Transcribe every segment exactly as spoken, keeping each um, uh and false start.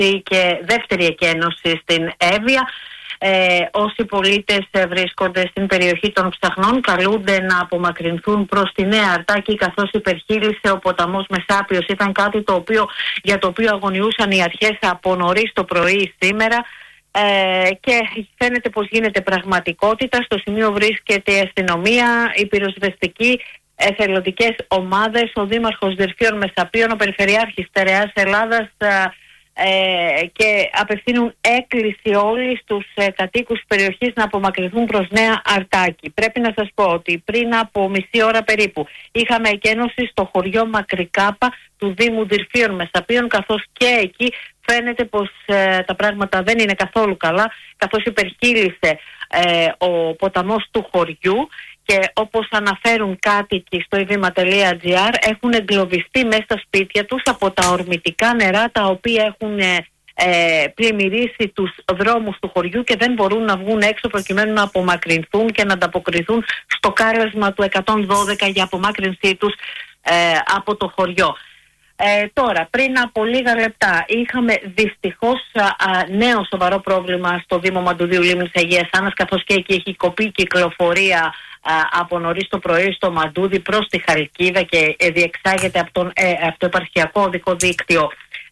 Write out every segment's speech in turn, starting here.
αρχίσει και δεύτερη εκένωση στην Εύβοια. Ε, όσοι πολίτες βρίσκονται στην περιοχή των Ψαχνών καλούνται να απομακρυνθούν προς τη Νέα Αρτάκη, καθώς υπερχείλησε ο ποταμός Μεσάπειος. Ήταν κάτι το οποίο, για το οποίο αγωνιούσαν οι αρχές από νωρίς το πρωί σήμερα. Ε, και φαίνεται πως γίνεται πραγματικότητα. Στο σημείο βρίσκεται η αστυνομία, η πυροσβεστική, εθελοντικές ομάδες, ο Δήμαρχος Δερφίων Μεσαπείων, ο Περιφερειάρχης Στερεάς Ελλάδας ε, και απευθύνουν έκκληση όλοι στους ε, κατοίκους της περιοχής να απομακρυνθούν προς Νέα Αρτάκη. Πρέπει να σας πω ότι πριν από μισή ώρα περίπου είχαμε εκένωση στο χωριό Μακρικάπα του Δήμου Δερφίων Μεσαπείων, καθώς και εκεί φαίνεται πως ε, τα πράγματα δεν είναι καθόλου καλά, καθώς υπερχείλησε ε, ο ποταμός του χωριού και όπως αναφέρουν κάτοικοι στο εβήμα τελεία τζι άρ έχουν εγκλωβιστεί μέσα στα σπίτια τους από τα ορμητικά νερά τα οποία έχουν ε, ε, πλημμυρίσει τους δρόμους του χωριού και δεν μπορούν να βγουν έξω προκειμένου να απομακρυνθούν και να ανταποκριθούν στο κάλεσμα του εκατόν δώδεκα για απομάκρυνσή τους ε, από το χωριό. Ε, τώρα, πριν από λίγα λεπτά είχαμε δυστυχώς α, α, νέο σοβαρό πρόβλημα στο Δήμο Μαντουδίου Λίμνης Αγίας Άννας, καθώς και εκεί έχει κοπεί κυκλοφορία α, από νωρίς το πρωί στο Μαντούδι προς τη Χαλκίδα και ε, διεξάγεται από, τον, ε, από το επαρχιακό οδικό δίκτυο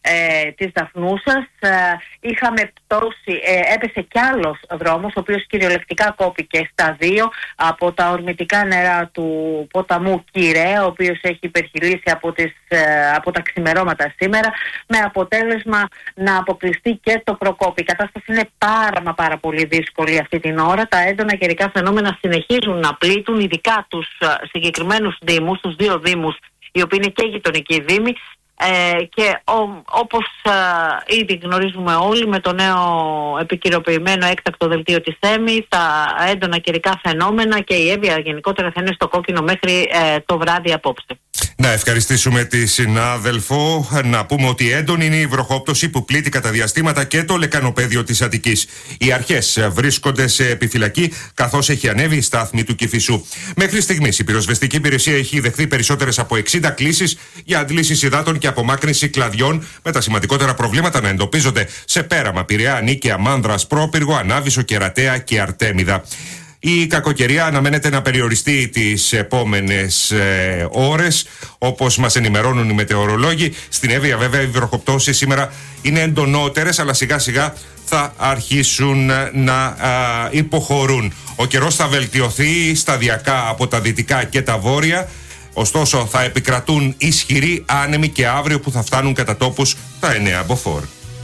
ε, της Δαφνούσας. Ε, είχαμε πτώση, ε, έπεσε κι άλλος δρόμος, ο οποίος κυριολεκτικά κόπηκε στα δύο από τα ορμητικά νερά του ποταμού Κυραία, ο οποίος έχει υπερχειλήσει από, τις, ε, από τα ξημερώματα σήμερα, με αποτέλεσμα να αποκλειστεί και το Προκόπη. Η κατάσταση είναι πάρα μα πάρα πολύ δύσκολη αυτή την ώρα. Τα έντονα καιρικά φαινόμενα συνεχίζουν να πλήττουν, ειδικά τους συγκεκριμένους δήμους, τους δύο δήμους, οι οποίοι είναι και γειτονικοί δήμοι. Ε, και ο, όπως ε, ήδη γνωρίζουμε όλοι, με το νέο επικυροποιημένο έκτακτο δελτίο της ΕΜΗ, τα έντονα καιρικά φαινόμενα και η Εύβοια γενικότερα θα είναι στο κόκκινο μέχρι ε, το βράδυ απόψε. Να ευχαριστήσουμε τη συνάδελφο. Να πούμε ότι έντονη είναι η βροχόπτωση που πλήττει κατά διαστήματα και το λεκανοπέδιο της Αττικής. Οι αρχές βρίσκονται σε επιφυλακή, καθώς έχει ανέβει η στάθμη του Κηφισού. Μέχρι στιγμής η πυροσβεστική υπηρεσία έχει δεχθεί περισσότερες από εξήντα κλήσεις για αντλήσεις υδάτων και απομάκρυνση κλαδιών, με τα σημαντικότερα προβλήματα να εντοπίζονται σε Πέραμα, Πειραιά, Νίκαια, Μάνδρας, Πρόπυργο, Ανάβησο, Κερατέα και Αρτέμιδα. Η κακοκαιρία αναμένεται να περιοριστεί τις επόμενες ε, ώρες, όπως μας ενημερώνουν οι μετεωρολόγοι. Στην Εύβοια βέβαια οι βροχοπτώσεις σήμερα είναι εντονότερες, αλλά σιγά σιγά θα αρχίσουν να α, υποχωρούν. Ο καιρός θα βελτιωθεί σταδιακά από τα δυτικά και τα βόρεια, ωστόσο θα επικρατούν ισχυροί άνεμοι και αύριο που θα φτάνουν κατά τόπους τα εννέα μποφόρ.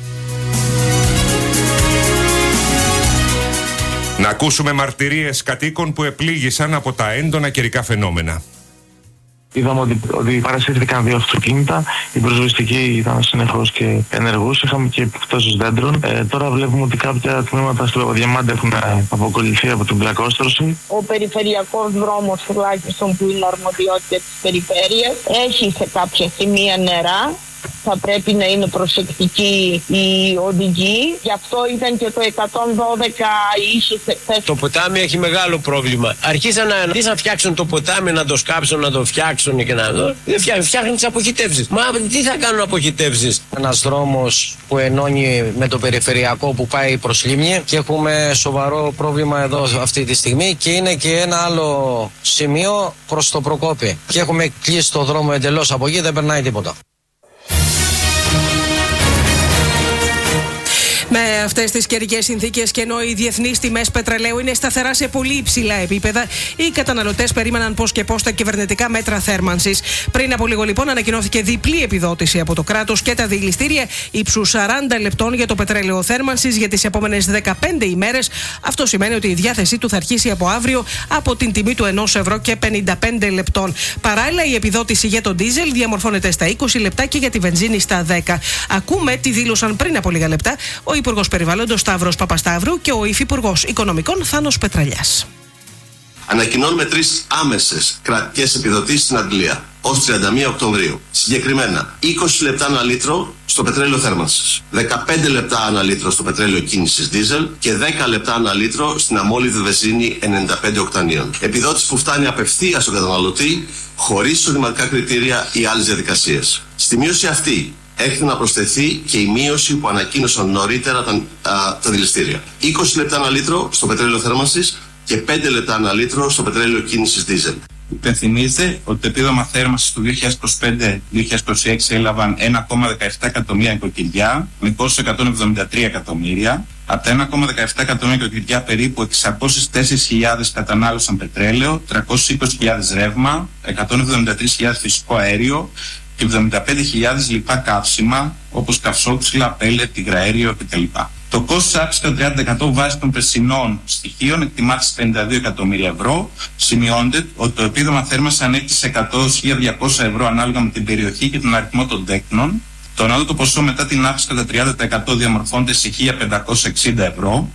Να ακούσουμε μαρτυρίες κατοίκων που επλήγησαν από τα έντονα καιρικά φαινόμενα. Είδαμε ότι, ότι παρασύρθηκαν δύο αυτοκίνητα, η πυροσβεστική ήταν συνεχώς και ενεργούς, είχαμε και επιπτώσεις δέντρων. Ε, τώρα βλέπουμε ότι κάποια τμήματα στο Παπαδιαμάντη έχουν αποκολληθεί από την πλακόστρωση. Ο περιφερειακός δρόμος, τουλάχιστον που είναι αρμοδιότητα της περιφέρειας, έχει σε κάποια σημεία νερά. Θα πρέπει να είναι προσεκτικοί οι οδηγοί. Γι' αυτό ήταν και το εκατόν δώδεκα ίσως εχθές. Το ποτάμι έχει μεγάλο πρόβλημα. Αρχίσαν να, να φτιάξουν το ποτάμι, να το σκάψουν, να το φτιάξουν και να δω. Δεν φτιά, φτιάχνουν τις αποχυτεύσεις. Μα τι θα κάνουν αποχυτεύσεις? Ένας δρόμος που ενώνει με το περιφερειακό που πάει προς Λίμνη και έχουμε σοβαρό πρόβλημα εδώ αυτή τη στιγμή, και είναι και ένα άλλο σημείο προς το Προκόπη. Και έχουμε κλείσει το δρόμο εντελώς από εκεί, δεν περνάει τίποτα. Με αυτές τις καιρικές συνθήκες και ενώ οι διεθνείς τιμές πετρελαίου είναι σταθερά σε πολύ υψηλά επίπεδα, οι καταναλωτές περίμεναν πώς και πώς τα κυβερνητικά μέτρα θέρμανσης. Πριν από λίγο λοιπόν ανακοινώθηκε διπλή επιδότηση από το κράτος και τα διηληστήρια ύψους σαράντα λεπτών για το πετρέλαιο θέρμανσης για τις επόμενες δεκαπέντε ημέρες. Αυτό σημαίνει ότι η διάθεσή του θα αρχίσει από αύριο από την τιμή του ενός ευρώ και πενήντα πέντε λεπτών. Παράλληλα, η επιδότηση για τον ντίζελ διαμορφώνεται στα είκοσι λεπτά και για τη βενζίνη στα δέκα. Ακούμε τι δήλωσαν πριν από λίγα λεπτά ο Υπουργός Περιβάλλοντος Σταύρος Παπασταύρου και ο Υφυπουργός Οικονομικών Θάνος Πετραλιάς. Ανακοινώνουμε τρεις άμεσες κρατικές επιδοτήσεις στην Αγγλία ως τριάντα μία Οκτωβρίου. Συγκεκριμένα, είκοσι λεπτά ανά λίτρο στο πετρέλαιο θέρμανσης, δεκαπέντε λεπτά ανά λίτρο στο πετρέλαιο κίνησης δίζελ και δέκα λεπτά ανά λίτρο στην αμόλυβδη βενζίνη ενενήντα πέντε οκτανίων. Επιδότηση που φτάνει απευθείας στον καταναλωτή, χωρίς οδηματικά κριτήρια ή άλλες διαδικασίες. Στη μείωση αυτή έρχεται να προσθεθεί και η μείωση που ανακοίνωσαν νωρίτερα τα, α, τα δηληστήρια. είκοσι λεπτά ένα λίτρο στο πετρέλαιο θέρμανσης και πέντε λεπτά ένα λίτρο στο πετρέλαιο κίνησης δίζελ. Υπενθυμίζεται ότι το επίδομα θέρμανσης του δύο χιλιάδες είκοσι πέντε δύο χιλιάδες είκοσι έξι έλαβαν ένα κόμμα δεκαεπτά εκατομμύρια νοικοκυριά με κόστος εκατόν εβδομήντα τρία εκατομμύρια. Από τα ένα κόμμα δεκαεπτά εκατομμύρια νοικοκυριά περίπου εξακόσιες τέσσερις χιλιάδες κατανάλωσαν πετρέλαιο, τριακόσιες είκοσι χιλιάδες ρεύμα, εκατόν εβδομήντα τρεις χιλιάδες φυσικό αέριο και εβδομήντα πέντε χιλιάδες λοιπά καύσιμα όπως καυσόξυλα, πέλετ, υγραέριο κτλ. Το κόστος αύξηση κατά τριάντα τοις εκατό βάσει των περσινών στοιχείων εκτιμάται σε πενήντα δύο εκατομμύρια ευρώ. Σημειώνεται ότι το επίδομα θέρμανσης ανέχεται σε εκατό έως χίλια διακόσια ευρώ ανάλογα με την περιοχή και τον αριθμό των τέκνων. Το ανώτατο ποσό μετά την αύξηση κατά τριάντα τοις εκατό διαμορφώνεται σε χίλια πεντακόσια εξήντα ευρώ.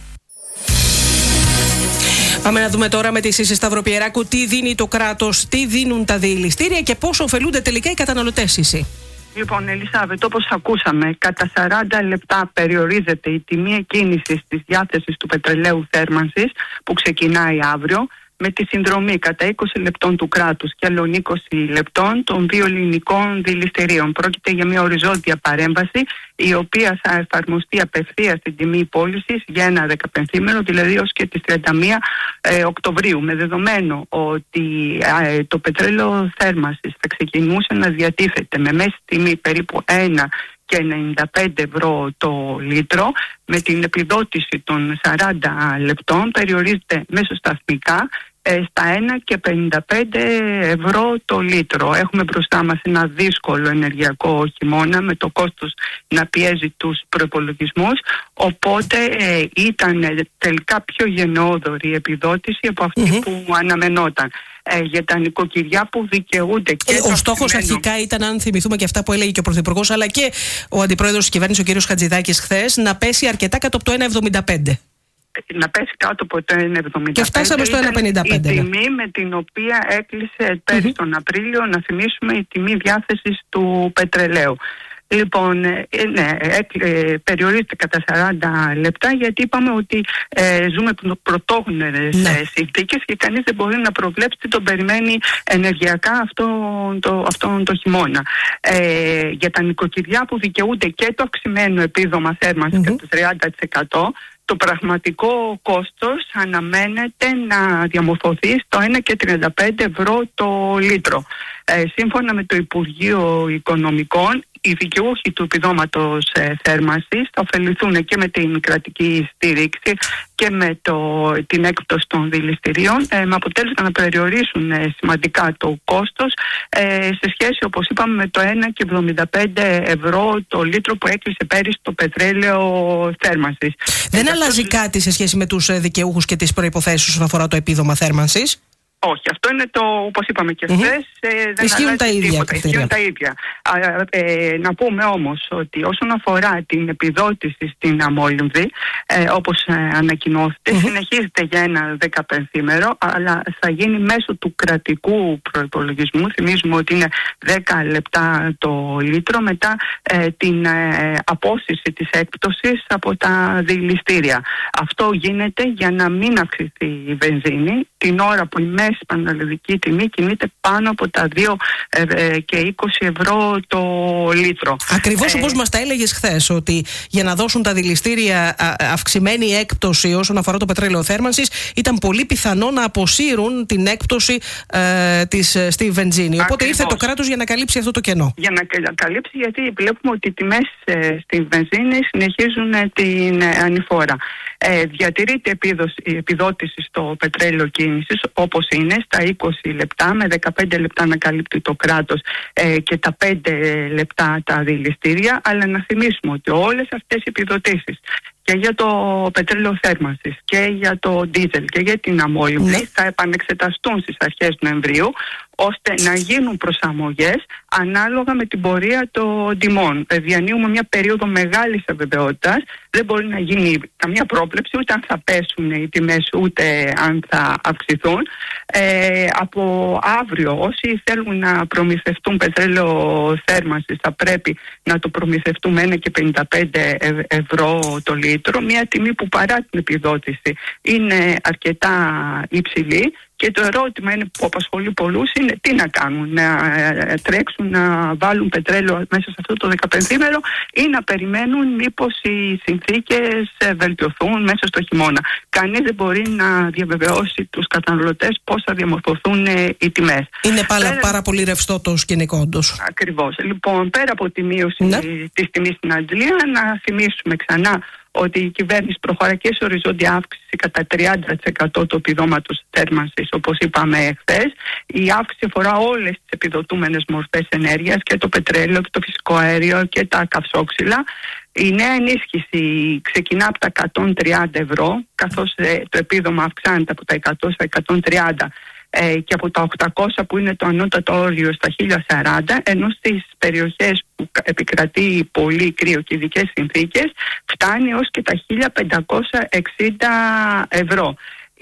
Πάμε να δούμε τώρα με τη Σύση Σταυροπιεράκου τι δίνει το κράτος, τι δίνουν τα διελιστήρια και πόσο ωφελούνται τελικά οι καταναλωτές, Σύση. Λοιπόν, Ελισάβετ, όπως ακούσαμε, κατά σαράντα λεπτά περιορίζεται η τιμή εκκίνησης της διάθεσης του πετρελαίου θέρμανσης που ξεκινάει αύριο, με τη συνδρομή κατά είκοσι λεπτών του κράτους και άλλων είκοσι λεπτών των δύο ελληνικών δηληστηρίων. Πρόκειται για μια οριζόντια παρέμβαση, η οποία θα εφαρμοστεί απευθείας στην τιμή πώλησης για ένα δεκαπενθήμερο, δηλαδή ως και τις τριάντα μία ε, Οκτωβρίου. Με δεδομένο ότι ε, το πετρέλαιο θέρμανσης θα ξεκινούσε να διατίθεται με μέση τιμή περίπου ένα και ενενήντα πέντε ευρώ το λίτρο, με την επιδότηση των σαράντα λεπτών περιορίζεται μέσω σταθμικά στα ένα και πενήντα πέντε ευρώ το λίτρο. Έχουμε μπροστά μας ένα δύσκολο ενεργειακό χειμώνα με το κόστος να πιέζει τους προϋπολογισμούς, οπότε ε, ήταν τελικά πιο γενναιόδορη η επιδότηση από αυτή mm-hmm. που αναμενόταν. Ε, για τα νοικοκυριά που δικαιούνται και. Ε, ο στόχος αρχικά ήταν, αν θυμηθούμε και αυτά που έλεγε και ο Πρωθυπουργός αλλά και ο Αντιπρόεδρος της Κυβέρνησης, ο κ. Χατζηδάκης, χθες, να πέσει αρκετά κάτω από το ένα εβδομήντα πέντε. Να πέσει κάτω από το ένα εβδομήντα πέντε. Και φτάσαμε στο ένα πενήντα πέντε. Η τιμή με την οποία έκλεισε πέρυσι mm-hmm. τον Απρίλιο, να θυμίσουμε, η τιμή διάθεσης του πετρελαίου. Λοιπόν, ναι, ε, περιορίζεται κατά σαράντα λεπτά, γιατί είπαμε ότι ε, ζούμε πρωτόγνωρες ναι. συνθήκες και κανείς δεν μπορεί να προβλέψει τι τον περιμένει ενεργειακά αυτό το, αυτό το χειμώνα. Ε, για τα νοικοκυριά που δικαιούνται και το αυξημένο επίδομα θέρμανσης mm-hmm. κατά τριάντα τοις εκατό, το πραγματικό κόστος αναμένεται να διαμορφωθεί στο ένα και τριάντα πέντε ευρώ το λίτρο. Ε, σύμφωνα με το Υπουργείο Οικονομικών, οι δικαιούχοι του επιδόματος ε, θέρμανσης θα ωφεληθούν και με την κρατική στήριξη και με το, την έκπτωση των δηληστηρίων, ε, με αποτέλεσμα να περιορίσουν ε, σημαντικά το κόστος ε, σε σχέση, όπως είπαμε, με το ένα και εβδομήντα πέντε ευρώ το λίτρο που έκλεισε πέρυσι το πετρέλαιο θέρμανσης. Δεν ε, αλλάζει αυτό... κάτι σε σχέση με τους δικαιούχους και τις προϋποθέσεις όσον αφορά το επίδομα θέρμανσης? Όχι, αυτό είναι το, όπως είπαμε και χθες, mm-hmm. ε, δεν ισχύουν τα ίδια. Τίποτα, ισχύουν τα ίδια. Α, ε, να πούμε όμως ότι όσον αφορά την επιδότηση στην αμόλυνδη, ε, όπως ε, ανακοινώθηκε, mm-hmm. συνεχίζεται για ένα δεκαπενθήμερο, αλλά θα γίνει μέσω του κρατικού προϋπολογισμού. Θυμίζουμε ότι είναι δέκα λεπτά το λίτρο, μετά ε, την ε, απόσυρση της έκπτωσης από τα δηληστήρια. Αυτό γίνεται για να μην αυξηθεί η βενζίνη την ώρα που η μέση πανελλαδική τιμή κινείται πάνω από τα δύο και είκοσι ευρώ το λίτρο. Ακριβώς ε, όπως μας τα έλεγες χθες, ότι για να δώσουν τα δηληστήρια αυξημένη έκπτωση όσον αφορά το πετρέλαιο θέρμανσης, ήταν πολύ πιθανό να αποσύρουν την έκπτωση ε, της, στη βενζίνη. Οπότε Ακριβώς. ήρθε το κράτος για να καλύψει αυτό το κενό. Για να καλύψει, γιατί βλέπουμε ότι οι τιμές ε, στη βενζίνη συνεχίζουν ε, την ε, ανηφόρα. Ε, διατηρείται επίδοση, η επιδότηση στο πετρέλαιο κίνησης όπως είναι, στα είκοσι λεπτά, με δεκαπέντε λεπτά να καλύπτει το κράτος ε, και τα πέντε λεπτά τα δηληστήρια, αλλά να θυμίσουμε ότι όλες αυτές οι επιδοτήσεις και για το πετρέλαιο θέρμανσης και για το ντίζελ και για την αμόλυνδη ναι. θα επανεξεταστούν στις αρχές Νοεμβρίου, ώστε να γίνουν προσαρμογές ανάλογα με την πορεία των τιμών. Διανύουμε μια περίοδο μεγάλης αβεβαιότητας, δεν μπορεί να γίνει καμία πρόβλεψη ούτε αν θα πέσουν οι τιμές ούτε αν θα αυξηθούν. Ε, από αύριο όσοι θέλουν να προμηθευτούν πετρέλαιο θέρμανσης θα πρέπει να το προμηθευτούν με ένα και πενήντα πέντε ευρώ το λίτρο, μια τιμή που παρά την επιδότηση είναι αρκετά υψηλή. Και το ερώτημα είναι που απασχολεί πολλούς είναι τι να κάνουν, να τρέξουν, να βάλουν πετρέλαιο μέσα σε αυτό το δεκαπενθήμερο ή να περιμένουν μήπως οι συνθήκες βελτιωθούν μέσα στο χειμώνα. Κανείς δεν μπορεί να διαβεβαιώσει τους καταναλωτές πώς θα διαμορφωθούν οι τιμές. Είναι πάρα, πέρα... πάρα πολύ ρευστό το σκηνικό όντως. Ακριβώς. Λοιπόν, πέρα από τη μείωση ναι. της τιμής στην Αγγλία, να θυμίσουμε ξανά ότι η κυβέρνηση προχωρά και σε οριζόντια αύξηση κατά τριάντα τοις εκατό του επιδόματος θέρμανσης, όπως είπαμε χθες. Η αύξηση αφορά όλες τις επιδοτούμενες μορφές ενέργειας, και το πετρέλαιο και το φυσικό αέριο και τα καυσόξυλα. Η νέα ενίσχυση ξεκινά από τα εκατόν τριάντα ευρώ, καθώς ε, το επίδομα αυξάνεται από τα εκατό στα εκατόν τριάντα ε, και από τα οκτακόσια που είναι το ανώτατο όριο στα χίλια σαράντα, ενώ στις περιοχές που επικρατεί πολύ κρύο και ειδικές συνθήκες φτάνει έως και τα χίλια πεντακόσια εξήντα ευρώ.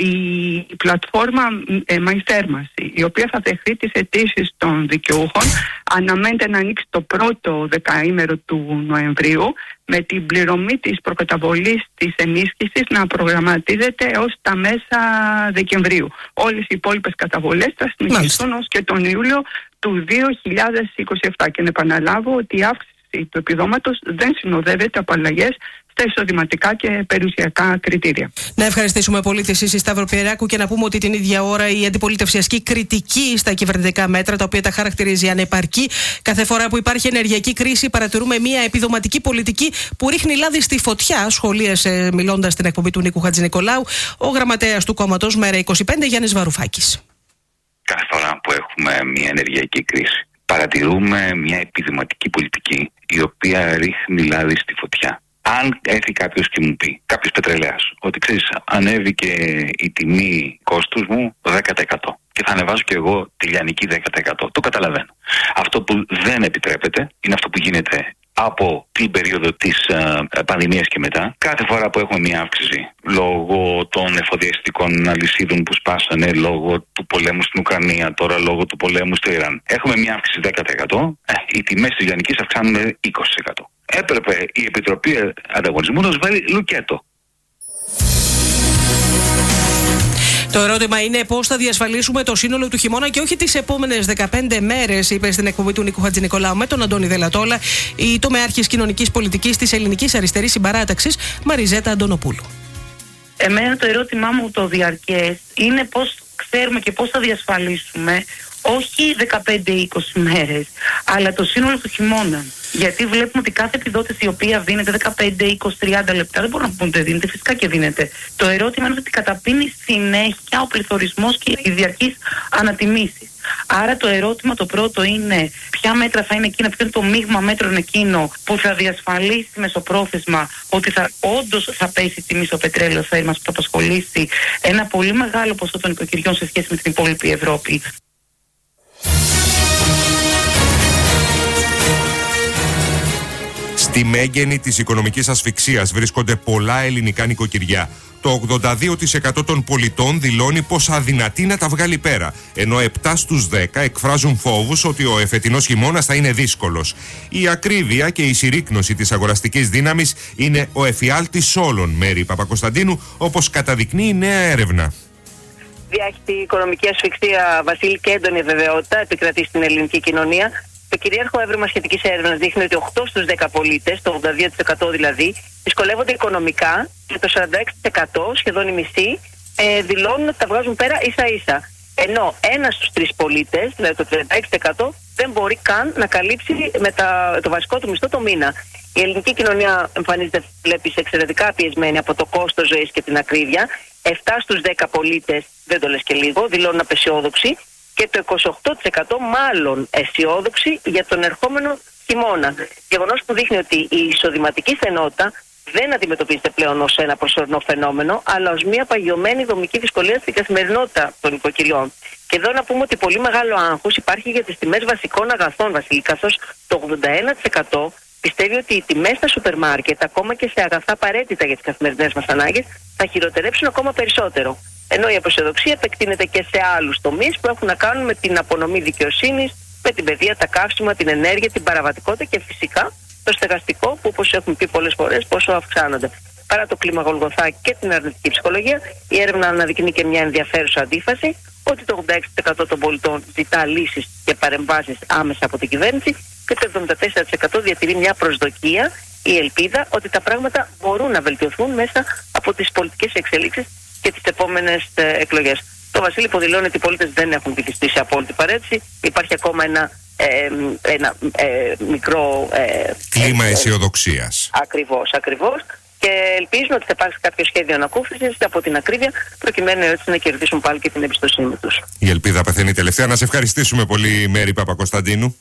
Η πλατφόρμα ε, MyThermasy, η οποία θα δεχθεί τις αιτήσεις των δικαιούχων, αναμένεται να ανοίξει το πρώτο δεκαήμερο του Νοεμβρίου, με την πληρωμή της προκαταβολής της ενίσχυσης να προγραμματίζεται έως τα μέσα Δεκεμβρίου. Όλες οι υπόλοιπες καταβολές θα συνεχιστούν ως και τον Ιούλιο του δύο χιλιάδες είκοσι επτά. Και να επαναλάβω ότι η αύξηση του επιδόματος δεν συνοδεύεται από αλλαγές στα εισοδηματικά και περιουσιακά κριτήρια. Να ευχαριστήσουμε πολύ τη Σύση Σταυροπιεράκου και να πούμε ότι την ίδια ώρα η αντιπολίτευση ασκεί κριτική στα κυβερνητικά μέτρα, τα οποία τα χαρακτηρίζει ανεπαρκή. Κάθε φορά που υπάρχει ενεργειακή κρίση, παρατηρούμε μια επιδοματική πολιτική που ρίχνει λάδι στη φωτιά, σχολίασε μιλώντας στην εκπομπή του Νίκου Χατζηνικολάου ο γραμματέας του κόμματος Μέρα είκοσι πέντε, Γιάννης Βαρουφάκης. Κάθε φορά που έχουμε μια ενεργειακή κρίση, παρατηρούμε μια επιδοματική πολιτική η οποία ρίχνει λάδι στη φωτιά. Αν έρθει κάποιος και μου πει, κάποιος πετρελαίας, ότι ξέρεις, ανέβηκε η τιμή κόστους μου δέκα τοις εκατό και θα ανεβάσω και εγώ τη λιανική δέκα τοις εκατό, το καταλαβαίνω. Αυτό που δεν επιτρέπεται είναι αυτό που γίνεται από την περίοδο της uh, πανδημίας και μετά. Κάθε φορά που έχουμε μια αύξηση λόγω των εφοδιαστικών αλυσίδων που σπάσανε, λόγω του πολέμου στην Ουκρανία, τώρα λόγω του πολέμου στο Ιράν, έχουμε μια αύξηση δέκα τοις εκατό, ε, οι τιμές της λιανικής αυξάνουν είκοσι τοις εκατό. Έπρεπε η Επιτροπή Ανταγωνισμού να βάλει λουκέτο. Το ερώτημα είναι πώς θα διασφαλίσουμε το σύνολο του χειμώνα και όχι τις επόμενες δεκαπέντε μέρες, είπε στην εκπομπή του Νίκου Χατζηνικολάου με τον Αντώνη Δελατόλα η τομεάρχης κοινωνικής πολιτικής της Ελληνικής Αριστερής Συμπαράταξης, Μαριζέτα Αντωνοπούλου. Εμένα το ερώτημά μου το διαρκές είναι πώς ξέρουμε και πώς θα διασφαλίσουμε όχι δεκαπέντε είκοσι μέρες, αλλά το σύνολο του χειμώνα. Γιατί βλέπουμε ότι κάθε επιδότηση η οποία δίνεται δεκαπέντε, είκοσι, τριάντα λεπτά, δεν μπορούμε να πούμε ότι δίνεται, φυσικά και δίνεται. Το ερώτημα είναι ότι καταπίνει συνέχεια ο πληθωρισμός και οι διαρκείς ανατιμήσεις. Άρα το ερώτημα το πρώτο είναι ποια μέτρα θα είναι εκείνα, ποιο είναι το μείγμα μέτρων εκείνο που θα διασφαλίσει μεσοπρόθεσμα ότι θα, όντως θα πέσει η τιμή στο πετρέλαιο θέρμανσης, που θα απασχολήσει ένα πολύ μεγάλο ποσό των οικοκυριών σε σχέση με την υπόλοιπη Ευρώπη. Στη μέγενη της οικονομικής ασφυξίας βρίσκονται πολλά ελληνικά νοικοκυριά. Το ογδόντα δύο τοις εκατό των πολιτών δηλώνει πως αδυνατεί να τα βγάλει πέρα, ενώ επτά στους δέκα εκφράζουν φόβους ότι ο εφετινός χειμώνας θα είναι δύσκολος. Η ακρίβεια και η συρρίκνωση της αγοραστικής δύναμης είναι ο εφιάλτης όλων, Μέρη Παπακοσταντίνου, όπως καταδεικνύει η νέα έρευνα. Διάχυτη οικονομική ασφυξία, Βασίλη, και έντονη βεβαιότητα επικρατεί στην ελληνική κοινωνία. Το κυρίαρχο έβριμα σχετικής έρευνας δείχνει ότι οκτώ στους δέκα πολίτες, το ογδόντα δύο τοις εκατό δηλαδή, δυσκολεύονται οικονομικά και το σαράντα έξι τοις εκατό, σχεδόν οι μισοί, ε, δηλώνουν ότι τα βγάζουν πέρα ίσα-ίσα. Ενώ ένα στους τρεις πολίτες, δηλαδή το τριάντα έξι τοις εκατό, δεν μπορεί καν να καλύψει με τα, το βασικό του μισθό το μήνα. Η ελληνική κοινωνία εμφανίζεται, βλέπεις, εξαιρετικά πιεσμένη από το κόστος ζωής και την ακρίβεια. επτά στους δέκα πολίτες, δεν το λες και λίγο, δηλώνουν απεσιόδοξοι. Και το είκοσι οκτώ τοις εκατό μάλλον αισιόδοξη για τον ερχόμενο χειμώνα. Γεγονός που δείχνει ότι η εισοδηματική στενότητα δεν αντιμετωπίζεται πλέον ως ένα προσωρινό φαινόμενο, αλλά ως μια παγιωμένη δομική δυσκολία στην καθημερινότητα των οικοκυριών. Και εδώ να πούμε ότι πολύ μεγάλο άγχος υπάρχει για τις τιμές βασικών αγαθών, Βασίλη, καθώς το ογδόντα ένα τοις εκατό πιστεύει ότι οι τιμές στα σούπερ μάρκετ, ακόμα και σε αγαθά απαραίτητα για τις καθημερινές μας ανάγκες, θα χειροτερέψουν ακόμα περισσότερο. Ενώ η απεσιοδοξία επεκτείνεται και σε άλλους τομείς που έχουν να κάνουν με την απονομή δικαιοσύνης, με την παιδεία, τα καύσιμα, την ενέργεια, την παραβατικότητα και φυσικά το στεγαστικό, που όπως έχουμε πει πολλές φορές πόσο αυξάνονται. Παρά το κλίμα Γολγοθά και την αρνητική ψυχολογία, η έρευνα αναδεικνύει και μια ενδιαφέρουσα αντίφαση, ότι το ογδόντα έξι τοις εκατό των πολιτών ζητά λύσεις και παρεμβάσεις άμεσα από την κυβέρνηση και το εβδομήντα τέσσερα τοις εκατό διατηρεί μια προσδοκία ή ελπίδα ότι τα πράγματα μπορούν να βελτιωθούν μέσα από τις πολιτικές εξελίξεις και τις επόμενες ε, εκλογές. Το Βασίλη υποδηλώνει ότι οι πολίτες δεν έχουν βυθιστεί σε απόλυτη παρέτηση. Υπάρχει ακόμα ένα, ε, ένα ε, μικρό ε, κλίμα ε, αισιοδοξίας. Ακριβώς, ακριβώς. Και ελπίζουν ότι θα υπάρξει κάποιο σχέδιο ανακούφισης από την ακρίβεια, προκειμένου έτσι να κερδίσουν πάλι και την εμπιστοσύνη τους. Η ελπίδα πεθαίνει τελευταία. Να σε ευχαριστήσουμε πολύ, Μέρη Παπακοσταντίνου.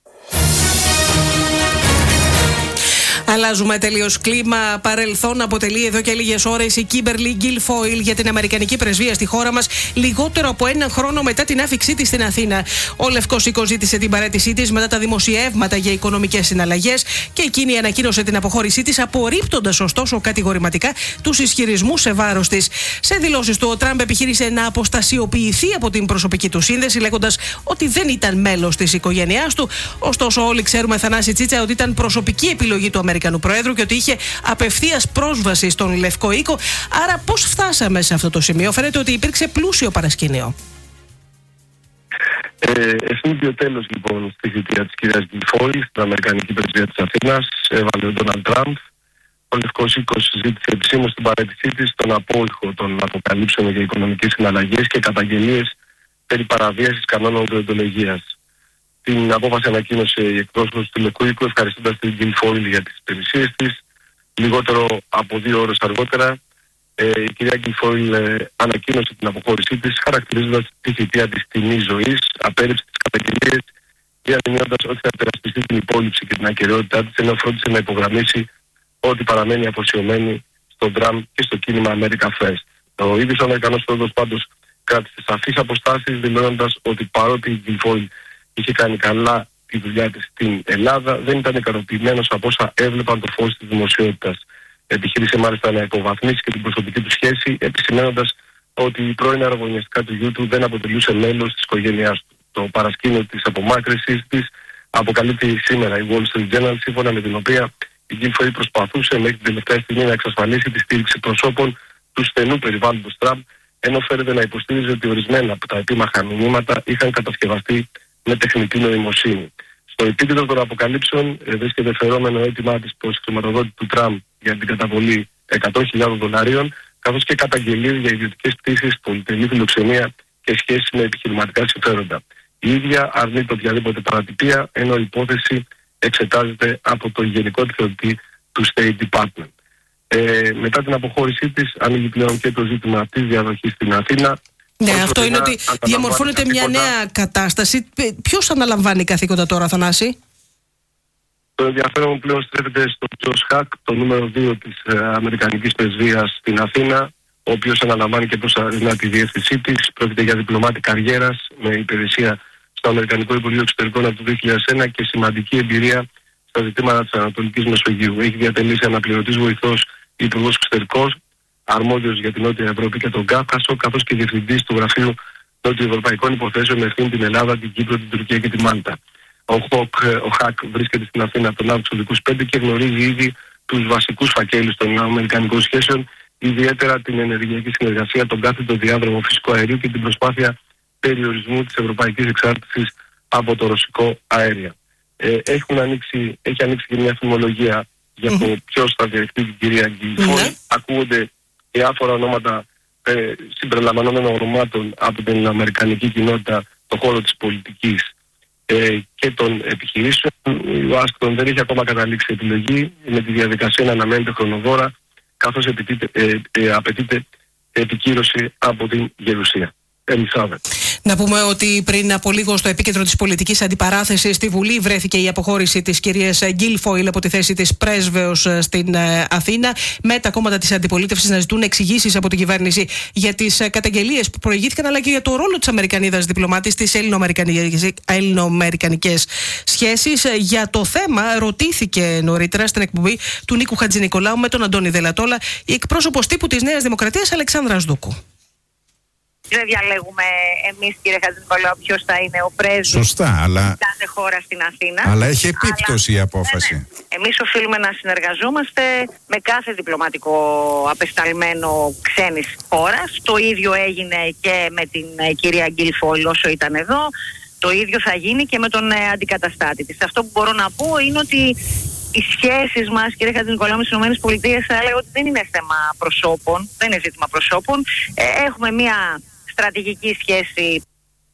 Αλλάζουμε τελείως κλίμα. Παρελθόν αποτελεί εδώ και λίγες ώρες η Κίμπερλι Γκίλφοιλ για την Αμερικανική πρεσβεία στη χώρα μας, λιγότερο από έναν χρόνο μετά την άφηξή της στην Αθήνα. Ο Λευκός Οίκος ζήτησε την παραίτησή της μετά τα δημοσιεύματα για οικονομικές συναλλαγές και εκείνη ανακοίνωσε την αποχώρησή της, απορρίπτοντας ωστόσο κατηγορηματικά τους ισχυρισμούς σε βάρος της. Σε δηλώσεις του, ο Τραμπ επιχείρησε να αποστασιοποιηθεί από την προσωπική του σύνδεση, λέγοντας ότι δεν ήταν μέλος της οικογένειάς του. Ωστόσο, όλοι ξέρουμε, Θανάση Τσίτσα, ότι ήταν προσωπική επιλογή του Αμερικανού Προέδρου και ότι είχε απευθείας πρόσβαση στον Λευκό Οίκο. Άρα, πώς φτάσαμε σε αυτό το σημείο? Φαίνεται ότι υπήρξε πλούσιο παρασκήνιο. Ε, Ευθύντιο τέλος λοιπόν στη θητεία της κυρίας Γκίλφοιλ στην Αμερικανική πρεσβεία της Αθήνας έβαλε ο Ντόναλντ Τραμπ. Ο Λευκός Οίκος ζήτησε επισήμως την παραίτησή της στον απόϊχο των αποκαλύψεων για οικονομικές συναλλαγές και καταγγελίες περί παραβίασης κανόνων δεοντολογίας. Την απόφαση ανακοίνωσε η εκπρόσωπος του Λευκού Οίκου, ευχαριστώντας την Γκίλφοιλ για τις υπηρεσίες της. Λιγότερο από δύο ώρες αργότερα, ε, η κυρία Γκίλφοιλ ε, ανακοίνωσε την αποχώρησή της, χαρακτηρίζοντας τη θητεία της τιμής ζωής, απέρριψε τις καταγγελίες και ανημειώνοντας ότι θα υπερασπιστεί την υπόλοιψη και την ακεραιότητά της, ενώ φρόντισε να υπογραμμίσει ότι παραμένει αφοσιωμένη στον Τραμπ και στο κίνημα America First. Ο ίδιος ο Αμερικανός πρόεδρος πάντως κράτησε σαφείς αποστάσεις, δηλώνοντας ότι παρότι η Γκίλφοιλ είχε κάνει καλά τη δουλειά της στην Ελλάδα, δεν ήταν ικανοποιημένος από όσα έβλεπαν το φως της δημοσιότητας. Επιχείρησε μάλιστα να υποβαθμίσει και την προσωπική του σχέση, επισημαίνοντας ότι η πρώην αραβωνιαστικά του γιού του δεν αποτελούσε μέλος της οικογένειάς του. Το παρασκήνιο της απομάκρυσης της αποκαλύπτει σήμερα η Wall Street Journal, σύμφωνα με την οποία η Γκίλφοιλ προσπαθούσε μέχρι την τελευταία στιγμή να εξασφαλίσει τη στήριξη προσώπων του στενού περιβάλλοντος Τραμπ, ενώ φέρεται να υποστήριζε ότι ορισμένα από τα επίμαχα μηνύματα είχαν κατασκευαστεί με τεχνητή νοημοσύνη. Στο επίκεντρο των αποκαλύψεων ε, βρίσκεται φερόμενο αίτημά της προς χρηματοδότη του Τραμπ για την καταβολή εκατό χιλιάδων δολαρίων, καθώς και καταγγελίες για ιδιωτικές πτήσεις, πολυτελή φιλοξενία και σχέσεις με επιχειρηματικά συμφέροντα. Η ίδια αρνείται οποιαδήποτε παρατυπία, ενώ η υπόθεση εξετάζεται από το Γενικό Επιθεωρητή του State Department. Ε, μετά την αποχώρησή της, ανοίγει πλέον και το ζήτημα της διαδοχής στην Αθήνα. Ναι, αυτό είναι ότι διαμορφώνεται μια νέα κατάσταση. Ποιος αναλαμβάνει καθήκοντα τώρα, Θανάση? Το ενδιαφέρον μου πλέον στρέφεται στον Τζος Χακ, το νούμερο δύο της ε, Αμερικανικής Πρεσβείας στην Αθήνα, ο οποίος αναλαμβάνει και προσαρμόζει τη διεύθυνσή της. Πρόκειται για διπλωμάτη καριέρας με υπηρεσία στο Αμερικανικό Υπουργείο Εξωτερικών από το δύο χιλιάδες ένα και σημαντική εμπειρία στα ζητήματα της Ανατολικής Μεσογείου. Έχει διατελέσει αναπληρωτής βοηθός υπουργός εξωτερικός, αρμόδιος για την Νότια Ευρώπη και τον Κάφκασο, καθώς και διευθυντής του Γραφείου Νότιο-Ευρωπαϊκών Υποθέσεων με ευθύνη την Ελλάδα, την Κύπρο, την Τουρκία και τη Μάλτα. Ο, Χοκ, ο Χακ βρίσκεται στην Αθήνα από τον Αύγουστο δύο χιλιάδες είκοσι πέντε και γνωρίζει ήδη τους βασικούς φακέλους των αμερικανικών σχέσεων, ιδιαίτερα την ενεργειακή συνεργασία, τον κάθετο διάδρομο φυσικού αερίου και την προσπάθεια περιορισμού της ευρωπαϊκής εξάρτησης από το ρωσικό αέρια. Ε, έχουν ανοίξει, έχει ανοίξει και μια θυμολογία για το mm-hmm. ποιος θα διεχθεί την κυρία Γκίλφοιλ. Mm-hmm. Ακούγονται διάφορα ονόματα ε, συμπεριλαμβανομένων ονομάτων από την αμερικανική κοινότητα, το χώρο της πολιτικής ε, και των επιχειρήσεων. Η Ουάσιγκτον δεν έχει ακόμα καταλήξει επιλογή, με τη διαδικασία να αναμένεται χρονοβόρα, καθώς απαιτείται, ε, ε, απαιτείται επικύρωση από την Γερουσία. Ελισάβετ. Να πούμε ότι πριν από λίγο στο επίκεντρο της πολιτικής αντιπαράθεσης στη Βουλή βρέθηκε η αποχώρηση της κυρίας Γκίλφοιλ από τη θέση της πρέσβεως στην Αθήνα, με τα κόμματα της αντιπολίτευσης να ζητούν εξηγήσεις από την κυβέρνηση για τις καταγγελίες που προηγήθηκαν, αλλά και για το ρόλο της Αμερικανίδας διπλωμάτης στις ελληνοαμερικανικές σχέσεις. Για το θέμα ρωτήθηκε νωρίτερα στην εκπομπή του Νίκου Χατζηνικολάου με τον Αντώνη Δελατόλα η εκπρόσωπος τύπου της Νέας Δημοκρατίας Αλεξάνδρα Δούκου. Δεν διαλέγουμε εμείς, κύριε Χατζηνικολάου, ποιος θα είναι ο πρέσβης. Σωστά, αλλά... κάθε χώρα στην Αθήνα. Αλλά έχει επίπτωση αλλά... η απόφαση. Ναι, ναι. Εμείς οφείλουμε να συνεργαζόμαστε με κάθε διπλωματικό απεσταλμένο ξένης χώρας. Το ίδιο έγινε και με την κυρία Γκίλφολ όσο ήταν εδώ. Το ίδιο θα γίνει και με τον ε, αντικαταστάτη της. Αυτό που μπορώ να πω είναι ότι οι σχέσεις μας, κύριε Χατζηνικολάου, με τις ΗΠΑ, θα έλεγα ότι δεν είναι θέμα προσώπων, δεν είναι ζήτημα προσώπων. Ε, έχουμε μια στρατηγική σχέση.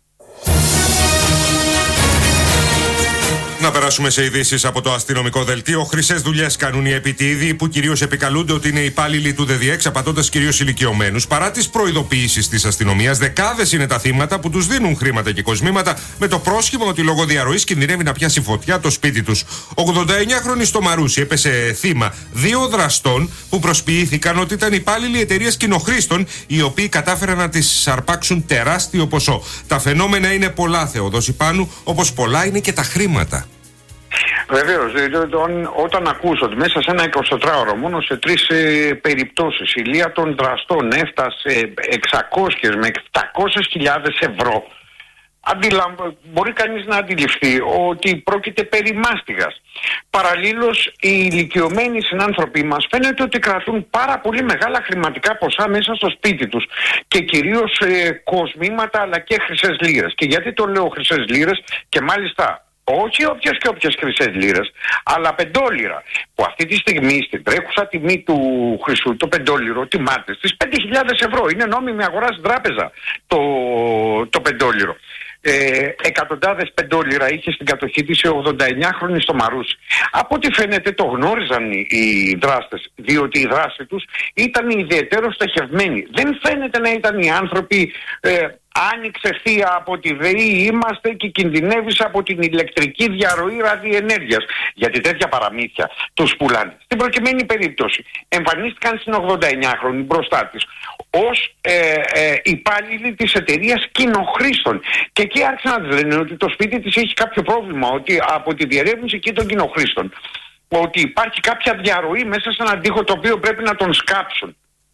Να περάσουμε σε ειδήσεις από το αστυνομικό δελτίο. Χρυσές δουλειές κάνουν οι επιτίδιοι που κυρίως επικαλούνται ότι είναι υπάλληλοι του ΔΔΕ, απατώντας κυρίως ηλικιωμένους. Παρά τις προειδοποιήσεις της αστυνομίας, δεκάδες είναι τα θύματα που τους δίνουν χρήματα και κοσμήματα με το πρόσχημα ότι λόγω διαρροής κινδυνεύει να πιάσει φωτιά το σπίτι τους. ογδονταεννιάχρονη στο Μαρούσι έπεσε θύμα δύο δραστών που προσποιήθηκαν ότι ήταν υπάλληλοι εταιρείας κοινοχρήστων, οι οποίοι κατάφεραν να τις αρπάξουν τεράστιο ποσό. Τα φαινόμενα είναι πολλά, Θεοδόση Πάνου, όπως πολλά είναι και τα χρήματα. Βεβαίως, όταν ακούς ότι μέσα σε ένα εικοσιτετράωρο μόνο σε τρεις ε, περιπτώσεις η λία των δραστών έφτασε εξακόσιες με επτακόσιες χιλιάδες ευρώ, αντιλαμ... μπορεί κανείς να αντιληφθεί ότι πρόκειται περί μάστιγας. Παραλλήλως, οι ηλικιωμένοι συνάνθρωποι μας φαίνεται ότι κρατούν πάρα πολύ μεγάλα χρηματικά ποσά μέσα στο σπίτι τους και κυρίως ε, κοσμήματα αλλά και χρυσές λίρες. Και γιατί το λέω χρυσές λίρες? Και μάλιστα όχι όποιες και όποιες χρυσές λίρες, αλλά πεντόλιρα, που αυτή τη στιγμή στην τρέχουσα τιμή του χρυσού, το πεντόλιρο τιμάται στις πέντε χιλιάδες ευρώ. Είναι νόμιμη αγορά στην τράπεζα το, το πεντόλιρο. Ε, εκατοντάδες πεντόλιρα είχε στην κατοχή της η ογδονταεννιάχρονη στο Μαρούσι. Από ό,τι φαίνεται το γνώριζαν οι, οι δράστες, διότι η δράση τους ήταν ιδιαίτερο στοχευμένη. Δεν φαίνεται να ήταν οι άνθρωποι... Ε, άνοιξε θεία από τη ΔΕΗ, είμαστε και κινδυνεύεις από την ηλεκτρική διαρροή ραδιενέργειας. Γιατί τέτοια παραμύθια τους πουλάνε. Στην προκειμένη περίπτωση εμφανίστηκαν στην ογδονταεννιάχρονη μπροστά της ως ε, ε, υπάλληλοι της εταιρείας κοινοχρήστων. Και εκεί άρχισαν να της λένε ότι το σπίτι της έχει κάποιο πρόβλημα, ότι από τη διερεύνηση εκεί των κοινοχρήστων, ότι υπάρχει κάποια διαρροή μέσα σε έναν τοίχο το οποίο πρέπει να τον σκάψουν.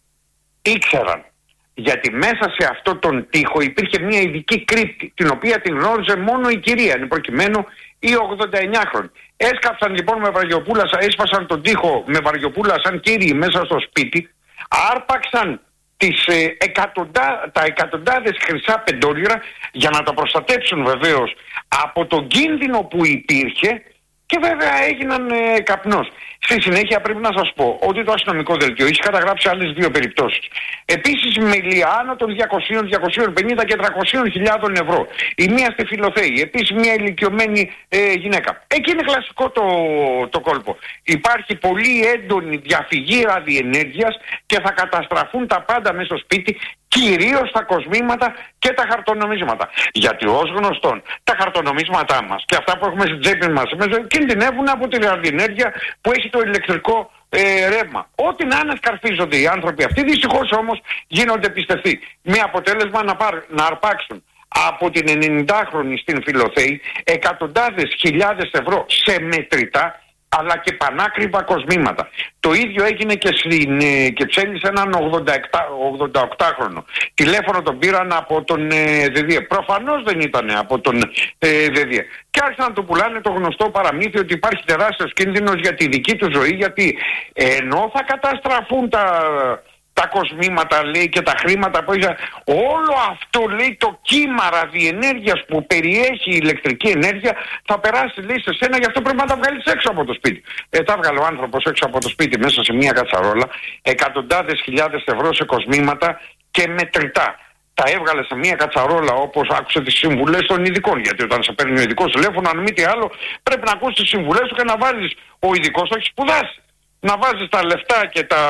Ήξεραν. Γιατί μέσα σε αυτό τον τοίχο υπήρχε μια ειδική κρύπτη, την οποία την γνώριζε μόνο η κυρία, εν προκειμένου η ογδονταεννιάχρονη. Έσκαψαν λοιπόν με βαριοπούλα, έσπασαν τον τοίχο με βαριοπούλα σαν κύριοι μέσα στο σπίτι, άρπαξαν τις, ε, εκατοντά, τα εκατοντάδες χρυσά πεντόλιρα για να τα προστατέψουν βεβαίως από τον κίνδυνο που υπήρχε. Και βέβαια έγιναν ε, καπνός. Στη συνέχεια πρέπει να σας πω ότι το αστυνομικό δελτίο έχει καταγράψει άλλες δύο περιπτώσεις. Επίσης με ηλία άνω των διακόσιων, διακόσιων πενήντα και τριακόσιων χιλιάδων ευρώ. Η μία στη Φιλοθέη, επίσης μια ηλικιωμένη ε, γυναίκα. Εκεί είναι κλασικό το, το κόλπο. Υπάρχει πολύ έντονη διαφυγή ραδιενέργειας και θα καταστραφούν τα πάντα μέσα στο σπίτι, κυρίως τα κοσμήματα και τα χαρτονομίσματα. Γιατί ως γνωστόν τα χαρτονομίσματά μας και αυτά που έχουμε στην τσέπη μας κινδυνεύουν από τη ραδιενέργεια που έχει το ηλεκτρικό ε, ρεύμα. Ό,τι να ανασκαρφίζονται οι άνθρωποι αυτοί, δυστυχώς όμως γίνονται πιστευτοί. Με αποτέλεσμα να, πάρ, να αρπάξουν από την ενενηντάχρονη στην Φιλοθέη εκατοντάδες χιλιάδες ευρώ σε μετρητά αλλά και πανάκριβα κοσμήματα. Το ίδιο έγινε και στην ε, Κεψέλη έναν ογδονταοκτάχρονο. Τηλέφωνο τον πήραν από τον ε, ΔΔΕ. Προφανώς δεν ήταν από τον ε, ΔΔΕ. Και άρχισαν να του πουλάνε το γνωστό παραμύθι ότι υπάρχει τεράστιος κίνδυνος για τη δική του ζωή, γιατί ε, ενώ θα καταστραφούν τα... τα κοσμήματα, λέει, και τα χρήματα που έχει, όλο αυτό, λέει, το κύμα ραδιενέργειας που περιέχει η ηλεκτρική ενέργεια θα περάσει, λέει, σε σένα, γι' αυτό πρέπει να τα βγάλεις έξω από το σπίτι. Ε, τα βγάλε ο άνθρωπος έξω από το σπίτι μέσα σε μια κατσαρόλα εκατοντάδες χιλιάδες ευρώ σε κοσμήματα και μετρητά. Τα έβγαλε σε μια κατσαρόλα, όπως άκουσε τις συμβουλές των ειδικών. Γιατί όταν σε παίρνει ο ειδικός τηλέφωνο, αν μη τι άλλο, πρέπει να ακούσει τις συμβουλές του και να βάλεις. Ο ειδικός το έχει σπουδάσει. Να βάζεις τα λεφτά και τα,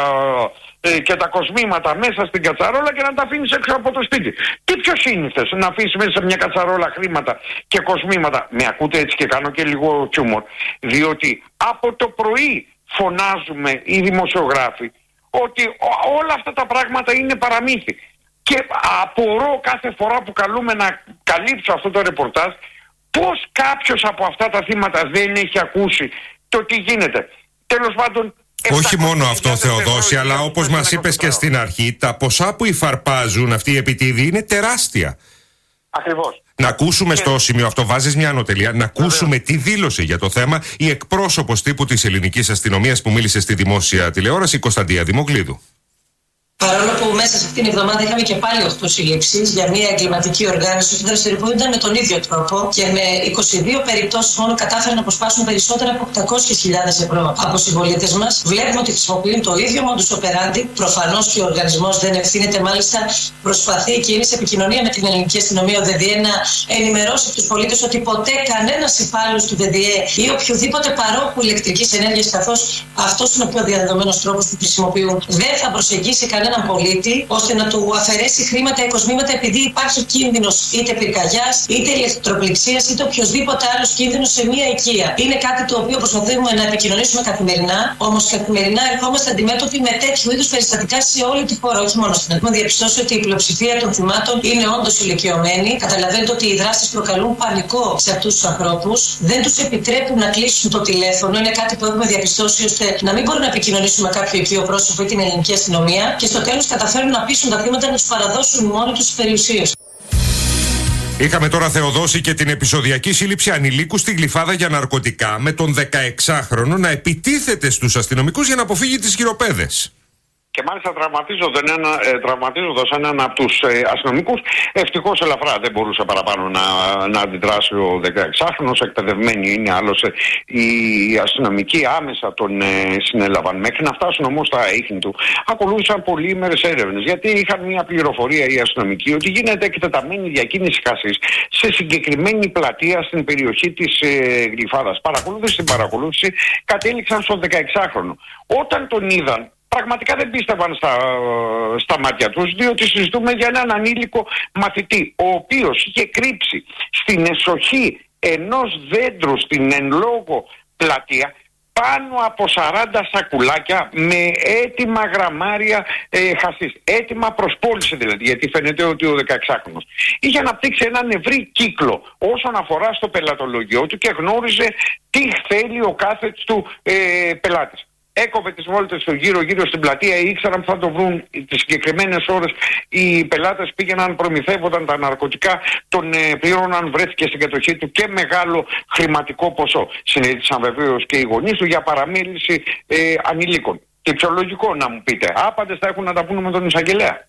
ε, και τα κοσμήματα μέσα στην κατσαρόλα και να τα αφήνεις έξω από το σπίτι. Τι πιο σύνηθες να αφήσεις μέσα σε μια κατσαρόλα χρήματα και κοσμήματα? Με ακούτε, έτσι και κάνω και λίγο χιούμορ. Διότι από το πρωί φωνάζουμε οι δημοσιογράφοι ότι όλα αυτά τα πράγματα είναι παραμύθι. Και απορώ κάθε φορά που καλούμε να καλύψω αυτό το ρεπορτάζ πώς κάποιος από αυτά τα θύματα δεν έχει ακούσει το τι γίνεται. Τέλος πάντων, Όχι μόνο αυτό, Θεοδόση, αλλά όπως μας είπες και στην αρχή, τα ποσά που υφαρπάζουν αυτοί οι επιτίδιοι είναι τεράστια. Ακριβώς. Να ακούσουμε και... στο σημείο αυτό, βάζεις μια ανωτελεία, να ακούσουμε Βεβαίως. τι δήλωσε για το θέμα η εκπρόσωπος τύπου της ελληνικής αστυνομίας που μίλησε στη δημόσια τηλεόραση, η Κωνσταντία Δημοκλίδου. Παρόλο που μέσα σε αυτήν την εβδομάδα είχαμε και πάλι οκτώ συλλήψεις για μια εγκληματική οργάνωση που δραστηριοποιούνταν με τον ίδιο τρόπο και με είκοσι δύο περιπτώσεις μόνο κατάφεραν να αποσπάσουν περισσότερα από οκτακόσιες χιλιάδες ευρώ από συμπολίτες μας, βλέπουμε ότι χρησιμοποιούν το ίδιο modus operandi. Προφανώς και ο οργανισμός δεν ευθύνεται, μάλιστα προσπαθεί και είναι σε επικοινωνία με την ελληνική αστυνομία, ο ΔΔΕ, να ενημερώσει τους πολίτες ότι ποτέ κανένας υπάλληλος του ΔΔΕ ή οποιοδήποτε παρόχου ηλεκτρικής ενέργειας, καθώς αυτός είναι ο πιο διαδεδομένος τρόπος που χρησιμοποιούν, δεν θα προσεγγίσει κανένα έναν πολίτη ώστε να του αφαιρέσει χρήματα ή κοσμήματα επειδή υπάρχει κίνδυνος είτε πυρκαγιάς, είτε ηλεκτροπληξίας, είτε οποιοδήποτε άλλος κίνδυνος σε μία οικία. Είναι κάτι το οποίο προσπαθούμε να επικοινωνήσουμε καθημερινά, όμως καθημερινά ερχόμαστε αντιμέτωποι με τέτοιου είδους περιστατικά σε όλη τη χώρα, όχι μόνο στην Ελλάδα. Έχουμε διαπιστώσει ότι η πλειοψηφία των θυμάτων είναι όντως ηλικιωμένοι. Καταλαβαίνετε ότι οι δράσεις προκαλούν πανικό σε αυτούς τους ανθρώπους, δεν τους επιτρέπουν να κλείσουν το τηλέφωνο. Είναι κάτι που έχουμε διαπιστώσει ώστε να μην μπορούμε να επικοινωνήσουμε κάποιο οικείο πρόσωπο ή την ελληνική αστυνομία. Και στο τέλος καταφέρουν να πείσουν τα θύματα να τους παραδώσουν μόνοι τους περιουσίες. Είχαμε τώρα, Θεοδόση, και την επεισοδιακή σύλληψη ανηλίκου στη Γλυφάδα για ναρκωτικά, με τον δεκαεξάχρονο να επιτίθεται στους αστυνομικούς για να αποφύγει τις χειροπέδες. Και μάλιστα τραυματίζοντας ένα, ε, τραυματίζοντας έναν από τους ε, αστυνομικούς. Ευτυχώς ελαφρά, δεν μπορούσε παραπάνω να, να αντιδράσει ο δεκαεξάχρονος. Εκπαιδευμένοι είναι άλλωστε οι αστυνομικοί, άμεσα τον ε, συνέλαβαν. Μέχρι να φτάσουν όμως στα ίχνη του, ακολούθησαν πολύμερες έρευνες. Γιατί είχαν μια πληροφορία οι αστυνομικοί ότι γίνεται εκτεταμένη διακίνηση χασίς σε συγκεκριμένη πλατεία στην περιοχή της ε, Γλυφάδας. Παρακολούθηση στην παρακολούθηση κατέληξαν στον δεκαεξάχρονο. Όταν τον είδαν, πραγματικά δεν πίστευαν στα, στα μάτια τους, διότι συζητούμε για έναν ανήλικο μαθητή, ο οποίος είχε κρύψει στην εσοχή ενός δέντρου στην εν λόγω πλατεία πάνω από σαράντα σακουλάκια με έτοιμα γραμμάρια ε, χασίς. Έτοιμα προς πώληση δηλαδή, γιατί φαίνεται ότι ο δεκαεξάχρονος είχε αναπτύξει έναν ευρύ κύκλο όσον αφορά στο πελατολογιό του και γνώριζε τι θέλει ο κάθε του ε, πελάτης. Έκοβε τις βόλτες του γύρω-γύρω στην πλατεία, ήξεραν που θα το βρουν τις συγκεκριμένες ώρες. Οι πελάτες πήγαιναν, προμηθεύονταν τα ναρκωτικά, τον ε, πλήρωναν, βρέθηκε στην κατοχή του και μεγάλο χρηματικό ποσό. Συνέδρισαν βεβαίως και οι γονείς του για παραμίληση ε, ανηλίκων. Και πιο λογικό να μου πείτε, άπαντες θα έχουν να τα πούνε με τον εισαγγελέα.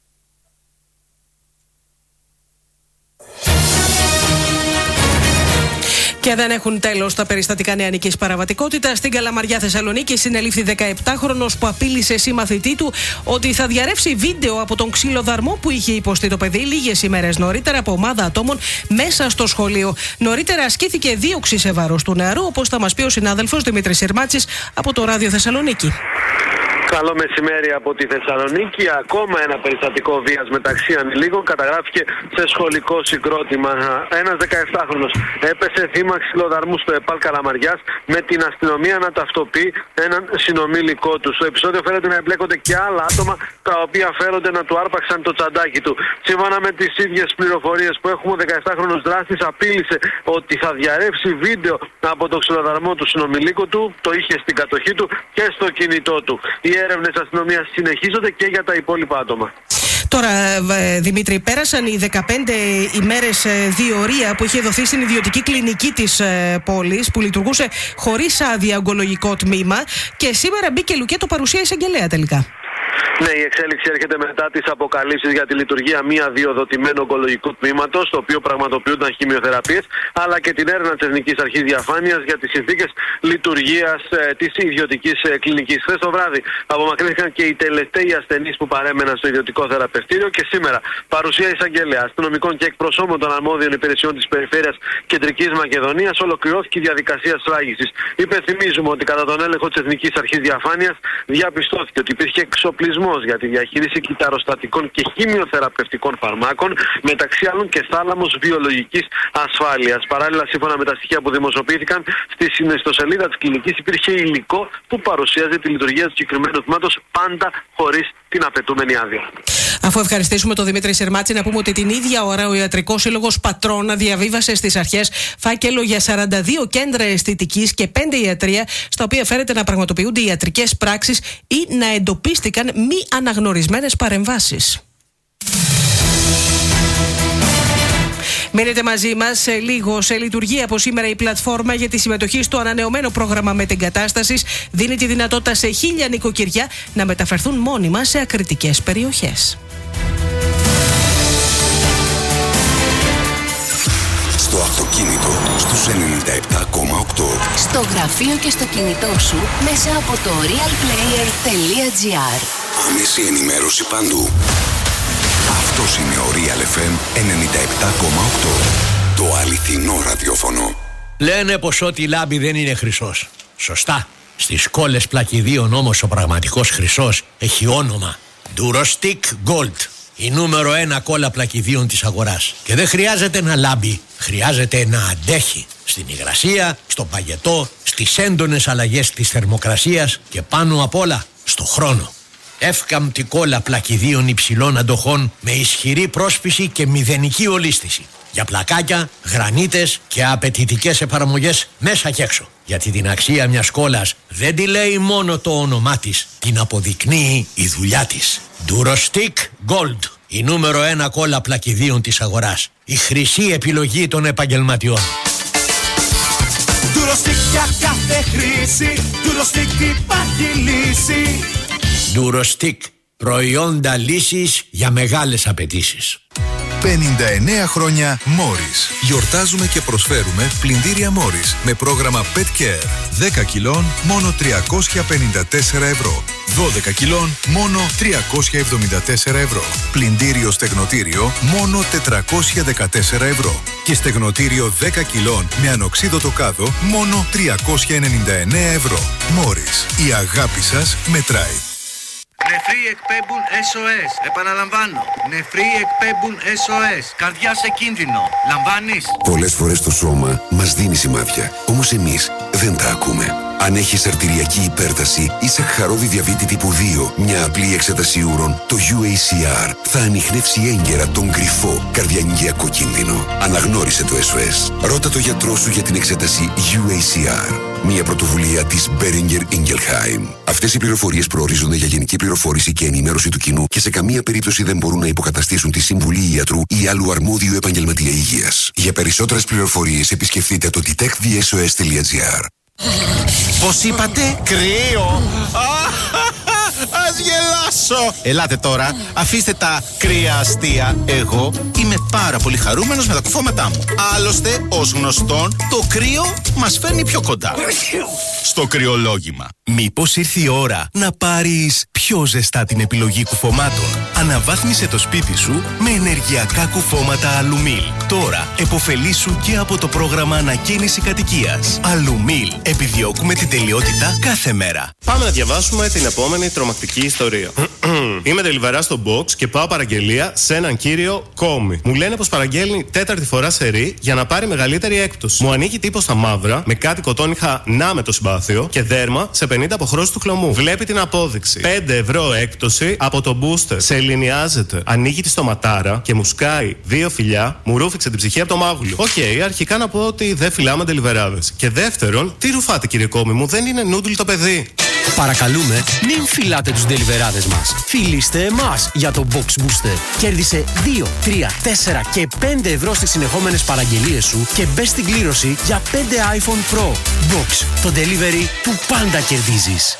Και δεν έχουν τέλος τα περιστατικά νεανικής παραβατικότητας. Στην Καλαμαριά, Θεσσαλονίκη, συνελήφθη δεκαεπτάχρονος που απείλησε συμμαθητή του ότι θα διαρρεύσει βίντεο από τον ξυλοδαρμό που είχε υποστεί το παιδί λίγες ημέρες νωρίτερα από ομάδα ατόμων μέσα στο σχολείο. Νωρίτερα ασκήθηκε δίωξη σε βάρος του νεαρού, όπως θα μας πει ο συνάδελφος Δημήτρης Σερμάτσης από το Ράδιο Θεσσαλονίκη. Καλό μεσημέρι από τη Θεσσαλονίκη. Ακόμα ένα περιστατικό βίας μεταξύ ανηλίκων καταγράφηκε σε σχολικό συγκρότημα. Ένας δεκαεπτάχρονος έπεσε θύμα ξυλοδαρμού στο ΕΠΑΛ Καλαμαριάς με την αστυνομία να ταυτοποιεί έναν συνομήλικό του. Στο επεισόδιο φαίνεται να εμπλέκονται και άλλα άτομα τα οποία φέρονται να του άρπαξαν το τσαντάκι του. Σύμφωνα με τις ίδιες πληροφορίες που έχουμε, ο δεκαεπτάχρονος δράστης απείλησε ότι θα διαρρεύσει βίντεο από το ξυλοδαρμό του συνομηλίκου του, το είχε στην κατοχή του και στο κινητό του. Οι έρευνες αστυνομίας συνεχίζονται και για τα υπόλοιπα άτομα. Τώρα, Δημήτρη, πέρασαν οι δεκαπέντε ημέρες διορία που είχε δοθεί στην ιδιωτική κλινική της πόλης που λειτουργούσε χωρίς άδεια ογκολογικό τμήμα και σήμερα μπήκε λουκέτο παρουσία εισαγγελέα τελικά. Ναι, η εξέλιξη έρχεται μετά τις αποκαλύψεις για τη λειτουργία μη αδειοδοτημένου ογκολογικού τμήματος, στο οποίο πραγματοποιούνταν χημειοθεραπείες, αλλά και την έρευνα της Εθνικής Αρχής Διαφάνειας για τις συνθήκες λειτουργίας ε, της ιδιωτικής ε, κλινικής. Χθες το βράδυ απομακρύνθηκαν και οι τελευταίοι ασθενείς που παρέμεναν στο ιδιωτικό θεραπευτήριο και σήμερα παρουσία εισαγγελέα, αστυνομικών και εκπροσώπων των αρμόδιων υπηρεσιών της Περιφέρειας Κεντρικής Μακεδονίας ολοκληρώθηκε η διαδικασία σφράγισης. Υπενθυμίζουμε ότι κατά τον έλεγχο της Εθνικής Αρχής Διαφάνειας διαπιστώθηκε ότι υπήρχε εξοπλισμό για τη διαχείριση κυταροστατικών και χημειοθεραπευτικών φαρμάκων, μεταξύ άλλων και θάλαμος βιολογικής ασφάλειας. Παράλληλα, σύμφωνα με τα στοιχεία που δημοσιοποιήθηκαν στη ιστοσελίδα της κλινικής, υπήρχε υλικό που παρουσίαζε τη λειτουργία του συγκεκριμένου τμήματος πάντα χωρίς την απαιτούμενη άδεια. Αφού ευχαριστήσουμε τον Δημήτρη Σερμάτση, να πούμε ότι την ίδια ώρα ο Ιατρικός Σύλλογος Πατρώνα διαβίβασε στις αρχές φάκελο για σαράντα δύο κέντρα αισθητικής και πέντε ιατρεία, στα οποία φέρεται να πραγματοποιούνται ιατρικές πράξεις ή να εντοπίστηκαν μη αναγνωρισμένες παρεμβάσεις. Μείνετε μαζί μας. Σε λίγο σε λειτουργεί από σήμερα η πλατφόρμα για τη συμμετοχή στο ανανεωμένο πρόγραμμα μετεγκατάστασης. Δίνει τη δυνατότητα σε χίλια νοικοκυριά να μεταφερθούν μόνιμα σε ακριτικές περιοχές. Στο αυτοκίνητο στους ενενήντα επτά κόμμα οκτώ. Στο γραφείο και στο κινητό σου μέσα από το real player τελεία gr. Άμεση ενημέρωση παντού. Αυτός είναι ο Real εφ εμ ενενήντα επτά κόμμα οκτώ. Το αληθινό ραδιόφωνο. Λένε πως ό,τι λάμπει δεν είναι χρυσός. Σωστά. Στις κόλλες πλακιδίων όμως ο πραγματικός χρυσός έχει όνομα. Durostic Gold. Η νούμερο ένα κόλλα πλακιδίων της αγοράς. Και δεν χρειάζεται να λάμπει. Χρειάζεται να αντέχει. Στην υγρασία, στον παγετό, στις έντονες αλλαγές της θερμοκρασίας και πάνω απ' όλα στο χρόνο. Εύκαμπτη κόλλα πλακιδίων υψηλών αντοχών με ισχυρή πρόσφυση και μηδενική ολίσθηση. Για πλακάκια, γρανίτες και απαιτητικές εφαρμογές μέσα και έξω. Γιατί την αξία μιας κόλλας δεν τη λέει μόνο το όνομά της, την αποδεικνύει η δουλειά της. Durostic Gold. Η νούμερο ένα κόλλα πλακιδίων της αγοράς. Η χρυσή επιλογή των επαγγελματιών. Durostic για κάθε χρήση. Durostic υπάρχει λύση. Durostic. Προϊόντα λύσης για μεγάλες απαιτήσεις. πενήντα εννέα χρόνια Morris. Γιορτάζουμε και προσφέρουμε πλυντήρια Morris με πρόγραμμα Pet Care. δέκα κιλών μόνο τριακόσια πενήντα τέσσερα ευρώ. δώδεκα κιλών μόνο τριακόσια εβδομήντα τέσσερα ευρώ. Πλυντήριο στεγνοτήριο μόνο τετρακόσια δεκατέσσερα ευρώ. Και στεγνοτήριο δέκα κιλών με ανοξίδωτο κάδο μόνο τριακόσια ενενήντα εννέα ευρώ. Morris. Η αγάπη σας μετράει. Νεφροί εκπέμπουν ες ο ες. Επαναλαμβάνω. Νεφροί εκπέμπουν ες ο ες. Καρδιά σε κίνδυνο. Λαμβάνεις? Πολλές φορές το σώμα μας δίνει σημάδια. Όμως εμείς δεν τα ακούμε. Αν έχεις αρτηριακή υπέρταση ή σαχαρώδη διαβήτη τύπου δύο, μια απλή εξέταση ούρων, το γιου έι σι αρ θα ανιχνεύσει έγκαιρα τον κρυφό καρδιαγγειακό κίνδυνο. Αναγνώρισε το ες ο ες. Ρώτα το γιατρό σου για την εξέταση γιου έι σι αρ. Μια πρωτοβουλία της Boehringer Ingelheim. Αυτές οι πληροφορίες προορίζονται για γενική πληροφόρηση και ενημέρωση του κοινού και σε καμία περίπτωση δεν μπορούν να υποκαταστήσουν τη συμβουλή ιατρού ή άλλου αρμόδιου επαγγελματία υγείας. Για περισσότερες πληροφορίες επισκεφτείτε το detect the s o s τελεία gr. Πώς είπατε? Κρύο. Ας γελάσω. Ελάτε τώρα, αφήστε τα κρύα αστεία. Εγώ είμαι πάρα πολύ χαρούμενος με τα κουφώματά μου. Άλλωστε, ως γνωστόν, το κρύο μας φέρνει πιο κοντά. Στο κρυολόγημα. Μήπως ήρθε η ώρα να πάρεις πιο ζεστά την επιλογή κουφωμάτων? Αναβάθμισε το σπίτι σου με ενεργειακά κουφώματα Αλουμίλ. Τώρα επωφελήσου και από το πρόγραμμα ανακαίνιση κατοικίας. Αλουμίλ. Επιδιώκουμε την τελειότητα κάθε μέρα. Πάμε να διαβάσουμε την επόμενη τρομακτική ιστορία. Είμαι τελιβερά στο box και πάω παραγγελία σε έναν κύριο Κόμι. Μου λένε πως παραγγέλνει τέταρτη φορά σερί για να πάρει μεγαλύτερη έκπτωση. Μου ανοίγει τύπο στα μαύρα με κάτι κοτόνιχα να με το συμπάθειο και δέρμα σε πενήντα αποχρώσεις του χλωμού. Βλέπει την απόδειξη. πέντε ευρώ έκπτωση από το booster. Σε ελληνιάζεται. Ανοίγει τη στοματάρα και μου σκάει δύο φιλιά, μου ρούφηξε την ψυχή από το μάγουλο. Οκ, okay, αρχικά να πω ότι δεν φυλάμε τελιβεράδες. Και δεύτερον, τι ρουφάτε κύριε Κόμι μου, δεν είναι νούντλ το παιδί. Παρακαλούμε, μην φυλάτε τους ντελιβεράδες μας. Φιλήστε εμάς για το Box Booster. Κέρδισε δύο, τρία, τέσσερα και πέντε ευρώ στις συνεχόμενες παραγγελίες σου και μπες στην κλήρωση για πέντε iPhone Pro. Box, το delivery που πάντα κερδίζεις.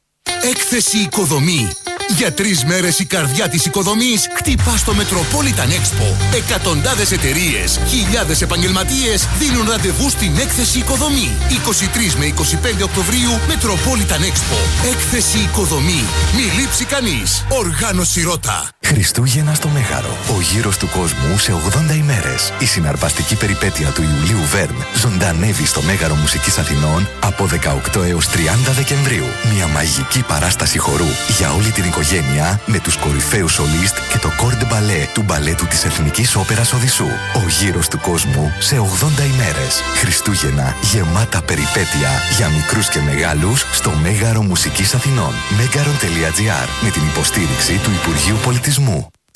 Έκθεση Οικοδομή. Για τρεις μέρες η καρδιά της οικοδομής χτυπά στο Metropolitan Expo. Εκατοντάδες εταιρείες, χιλιάδες επαγγελματίες δίνουν ραντεβού στην Έκθεση Οικοδομή. είκοσι τρεις με είκοσι πέντε Οκτωβρίου Metropolitan Expo. Έκθεση Οικοδομή. Μη λείψει κανείς. Οργάνωση Ρώτα. Χριστούγεννα στο Μέγαρο. Ο γύρος του κόσμου σε ογδόντα ημέρες. Η συναρπαστική περιπέτεια του Ιουλίου Βέρν ζωντανεύει στο Μέγαρο Μουσικής Αθηνών από δεκαοκτώ έως τριάντα Δεκεμβρίου. Μια μαγική παράσταση χορού για όλη την οικογένεια με τους κορυφαίους σολίστ και το κορ ντε μπαλέ του μπαλέτου της Εθνικής Όπερας Οδυσσού. Ο γύρος του κόσμου σε ογδόντα ημέρες. Χριστούγεννα γεμάτα περιπέτεια για μικρούς και μεγάλους στο Μέγαρο Μουσικής Αθηνών. μέγαρο τελεία τζι άρ με την υποστήριξη του Υπουργείου Πολιτισμού.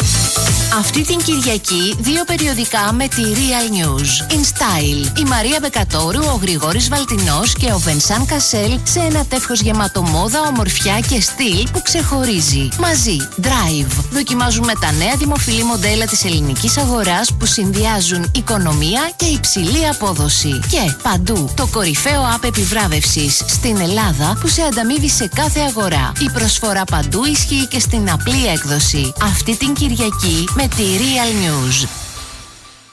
Αυτή την Κυριακή δύο περιοδικά με τη Real News. In Style. Η Μαρία Μπεκατόρου, ο Γρηγόρης Βαλτινός και ο Βενσάν Κασέλ σε ένα τεύχος γεμάτο μόδα, ομορφιά και στυλ που ξεχωρίζει. Μαζί. Drive. Δοκιμάζουμε τα νέα δημοφιλή μοντέλα της ελληνικής αγοράς που συνδυάζουν οικονομία και υψηλή απόδοση. Και παντού το κορυφαίο app επιβράβευσης στην Ελλάδα που σε ανταμείβει σε κάθε αγορά. Η προσφορά παντού ισχύει και στην απλή έκδοση. Αυτή την Κυριακή με τη Real News.